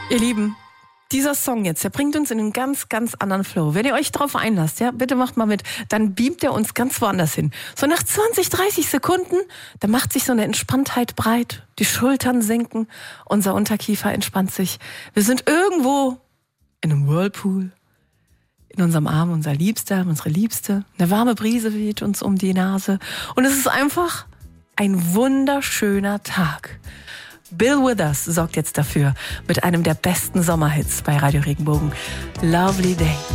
Ihr Lieben, dieser Song jetzt, der bringt uns in einen ganz, ganz anderen Flow. Wenn ihr euch drauf einlasst, ja, bitte macht mal mit, dann beamt er uns ganz woanders hin. So nach 20, 30 Sekunden, da macht sich so eine Entspanntheit breit, die Schultern senken, unser Unterkiefer entspannt sich. Wir sind irgendwo in einem Whirlpool, in unserem Arm unser Liebster, unsere Liebste. Eine warme Brise weht uns um die Nase und es ist einfach ein wunderschöner Tag. Bill Withers sorgt jetzt dafür mit einem der besten Sommerhits bei Radio Regenbogen. Lovely Day.